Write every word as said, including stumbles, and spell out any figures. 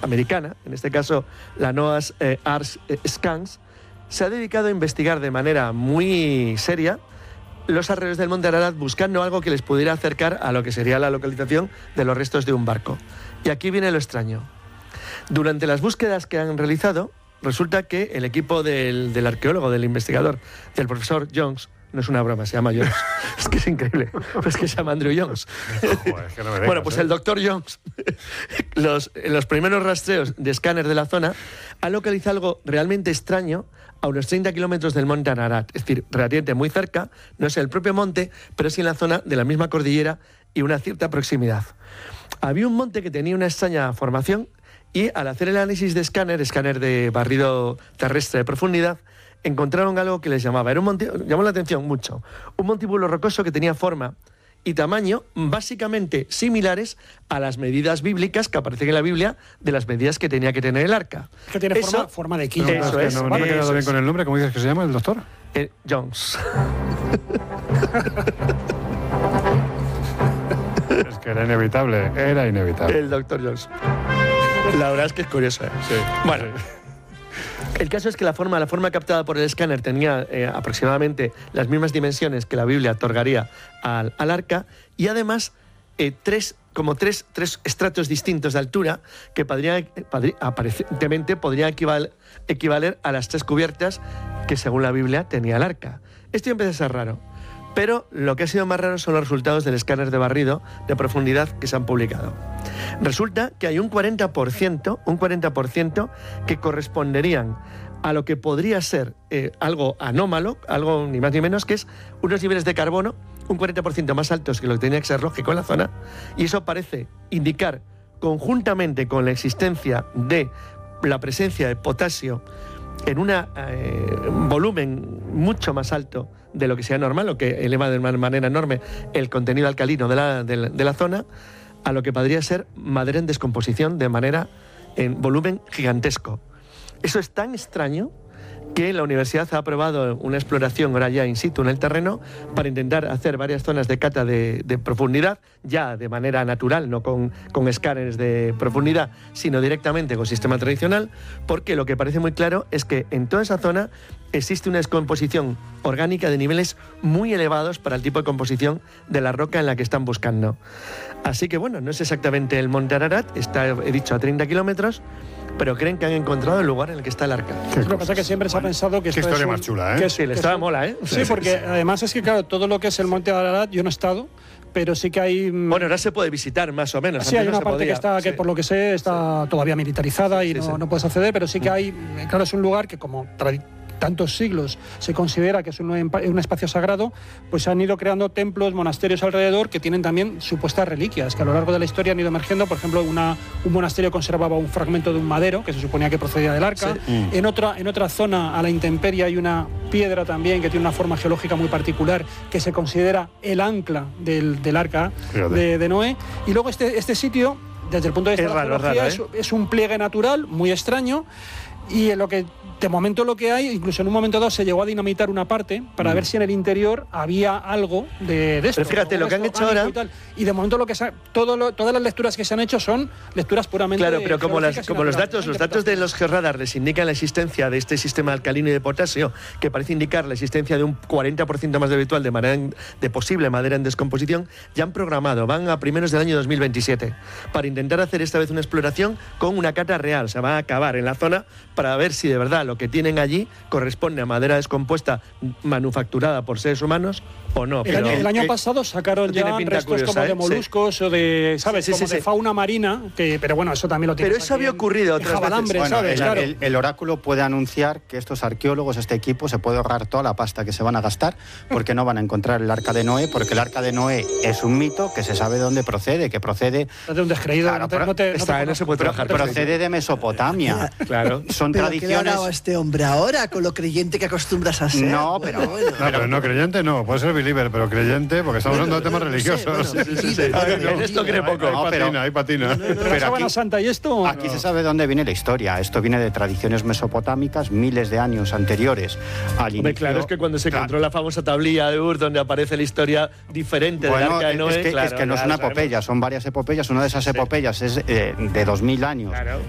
americana, en este caso la NOAA's eh, Arks Scans, se ha dedicado a investigar de manera muy seria los alrededores del monte Ararat, buscando algo que les pudiera acercar a lo que sería la localización de los restos de un barco. Y aquí viene lo extraño. Durante las búsquedas que han realizado, resulta que el equipo del, del arqueólogo, del investigador, del profesor Jones, no es una broma, se llama Jones, es que es increíble, es que se llama Andrew Jones. Joder, es que no me dejas, bueno, pues ¿eh? el doctor Jones, los, en los primeros rastreos de escáner de la zona, ha localizado algo realmente extraño a unos treinta kilómetros del monte Ararat, es decir, relativamente muy cerca, no es el propio monte, pero sí en la zona de la misma cordillera y una cierta proximidad. Había un monte que tenía una extraña formación y al hacer el análisis de escáner, escáner de barrido terrestre de profundidad, encontraron algo que les llamaba, era un monte, llamó la atención mucho, un montículo rocoso que tenía forma y tamaño básicamente similares a las medidas bíblicas que aparecen en la Biblia de las medidas que tenía que tener el arca. Que tiene eso, forma, forma de quilla. Eso es. No, no me he quedado bien con el nombre, ¿cómo dices que se llama el doctor? Eh, Jones. Es que era inevitable, era inevitable. El doctor Jones. La verdad es que es curioso, ¿eh? Sí. Bueno. El caso es que la forma, la forma captada por el escáner tenía eh, aproximadamente las mismas dimensiones que la Biblia otorgaría al, al arca y además eh, tres, como tres, tres estratos distintos de altura que podrían, podría, aparentemente podrían equivaler, equivaler a las tres cubiertas que según la Biblia tenía el arca. Esto empieza a ser raro, pero lo que ha sido más raro son los resultados del escáner de barrido de profundidad que se han publicado. Resulta que hay un cuarenta por ciento, un cuarenta por ciento que corresponderían a lo que podría ser eh, algo anómalo, algo ni más ni menos, que es unos niveles de carbono un cuarenta por ciento más altos que lo que tenía que ser lógico en la zona, y eso parece indicar, conjuntamente con la existencia de la presencia de potasio en un eh, volumen mucho más alto de lo que sea normal, lo que eleva de manera enorme el contenido alcalino de la, de la, de la zona, a lo que podría ser madera en descomposición de manera en volumen gigantesco. Eso es tan extraño que la universidad ha aprobado una exploración ahora ya in situ en el terreno para intentar hacer varias zonas de cata de, de profundidad, ya de manera natural, no con, con escáneres de profundidad, sino directamente con sistema tradicional, porque lo que parece muy claro es que en toda esa zona existe una descomposición orgánica de niveles muy elevados para el tipo de composición de la roca en la que están buscando. Así que bueno, no es exactamente el monte Ararat, está, he dicho, a treinta kilómetros, pero creen que han encontrado el lugar en el que está el arca. Lo que pasa es que siempre se ha pensado que esto Qué historia es un, más chula, ¿eh? Que es, Sí, le que estaba es un, mola, ¿eh? Sí, porque además es que, claro, todo lo que es el monte Ararat, yo no he estado, pero sí que hay... Bueno, ahora se puede visitar más o menos. Sí, hay no una se parte podía. que está, que Sí. por lo que sé, está sí. todavía militarizada y sí, no, sí. no puedes acceder, pero sí que hay... Claro, es un lugar que como tradicionalmente tantos siglos se considera que es un, un espacio sagrado, pues se han ido creando templos, monasterios alrededor que tienen también supuestas reliquias, que a lo largo de la historia han ido emergiendo. Por ejemplo, una, un monasterio conservaba un fragmento de un madero que se suponía que procedía del arca. Sí. Mm. En, otra, en otra zona, a la intemperie, hay una piedra también que tiene una forma geológica muy particular que se considera el ancla del, del arca de, de Noé. Y luego este, este sitio, desde el punto de vista es de la raro, geología, raro, ¿eh? es, es un pliegue natural muy extraño. Y en lo que de momento lo que hay, incluso en un momento dado se llegó a dinamitar una parte para mm. ver si en el interior había algo de, de esto. Pero fíjate, lo que han hecho ahora... Y, tal. Y de momento lo que se ha, todo lo, todas las lecturas que se han hecho son lecturas puramente... Claro, pero como, las, como los datos los datos de los georradar les indican la existencia de este sistema alcalino y de potasio, que parece indicar la existencia de un cuarenta por ciento más de habitual de, madera en, de posible madera en descomposición, ya han programado, van a primeros del año dos mil veintisiete, para intentar hacer esta vez una exploración con una cata real. Se va a acabar en la zona para ver si de verdad lo que tienen allí corresponde a madera descompuesta manufacturada por seres humanos o no. El, pero año, el año que, pasado sacaron ya restos curiosa, como ¿eh? de moluscos sí. o de, ¿sabes? Sí, sí, como sí, de sí. fauna marina, que, pero bueno, eso también lo tiene. Pero eso había ocurrido otras veces. Bueno, ¿sabes? El, claro. el, el oráculo puede anunciar que estos arqueólogos, este equipo, se puede ahorrar toda la pasta que se van a gastar porque no van a encontrar el arca de Noé, porque el arca de Noé es un mito que se sabe de dónde procede, que procede... No te un descreído, claro, no, te, no, te, está, no, te no se puede trabajar. Procede de Mesopotamia. Claro. Son pero tradiciones... ¿qué le ha dado a este hombre ahora con lo creyente que acostumbras a ser? No, pero... Bueno, bueno. No, pero no, creyente no, puede ser believer, pero creyente, porque estamos bueno, hablando de temas no religiosos. sé, bueno, sí, sí, sí. Ay, En no, esto cree poco. Ahí No, pero- patina, ahí patina. No, no, no. ¿Pero Pero la sábana aquí- santa y esto? Aquí no. se sabe de dónde viene la historia. Esto viene de tradiciones mesopotámicas, miles de años anteriores al Hombre, inicio. claro, es que cuando se Claro. encontró la famosa tablilla de Ur, donde aparece la historia diferente Bueno, del arca de Noé, es que, claro, es que no es ya una lo sabemos. epopeya, son varias epopeyas. Una de esas epopeyas es eh, de dos mil años Claro.